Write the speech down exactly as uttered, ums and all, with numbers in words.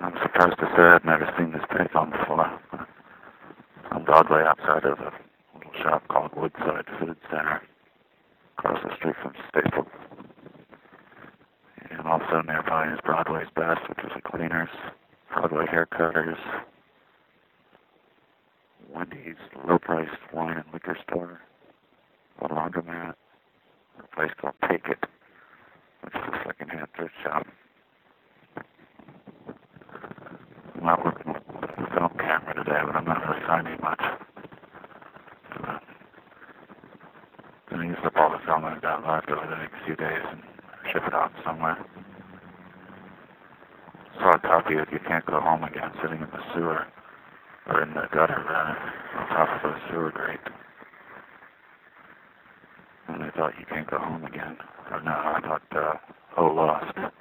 I'm surprised to say I've never seen this payphone before. On Broadway outside of a little shop called Woodside Food Center, across the street from Staples. And also nearby is Broadway's Best, which is a cleaners, Broadway haircutters, Wendy's low-priced wine and liquor store, a laundromat, a place called Take It, which is a second-hand thrift shop. I'm not working with the film camera today, but I'm not really finding much. I'm going to use up all the film I've got left over the next few days and ship it out somewhere. Saw a copy of You Can't Go Home Again sitting in the sewer, or in the gutter, rather, on top of a sewer grate. And I thought You Can't Go Home Again. Or no, I thought, uh, Oh Lost.